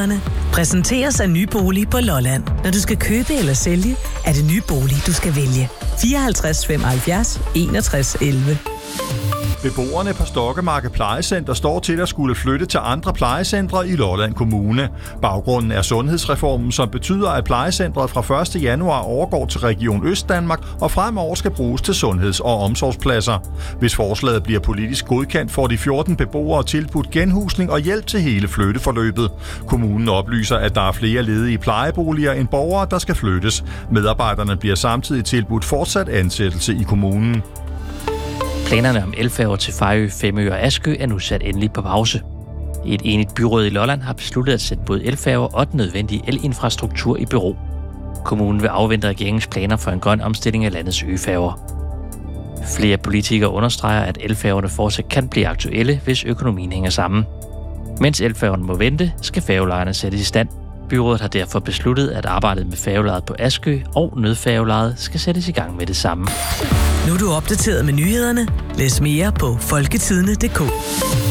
nyhederne. Præsenteres af Nye Bolig på Lolland. Når du skal købe eller sælge, er det Nye Bolig, du skal vælge. 54 75 61 11. Beboerne på Stokkemarke Plejecenter står til at skulle flytte til andre plejecentre i Lolland Kommune. Baggrunden er sundhedsreformen, som betyder, at plejecentret fra 1. januar overgår til Region Østdanmark og fremover skal bruges til sundheds- og omsorgspladser. Hvis forslaget bliver politisk godkendt, får de 14 beboere tilbudt genhusning og hjælp til hele flytteforløbet. Kommunen oplyser, at der er flere ledige plejeboliger end borgere, der skal flyttes. Medarbejderne bliver samtidig tilbudt fortsat ansættelse i kommunen. Planerne om elfærger til Fejø, Femø og Askø er nu sat endelig på pause. Et enigt byråd i Lolland har besluttet at sætte både elfærger og den nødvendige elinfrastruktur i bero. Kommunen vil afvente regeringens planer for en grøn omstilling af landets øfærger. Flere politikere understreger, at elfærgerne fortsat kan blive aktuelle, hvis økonomien hænger sammen. Mens elfærgerne må vente, skal færgelejerne sættes i stand. Byrådet har derfor besluttet, at arbejdet med færgelejet på Askø og nødfærgelejet skal sættes i gang med det samme. Nu er du opdateret med nyhederne. Læs mere på folketidene.dk.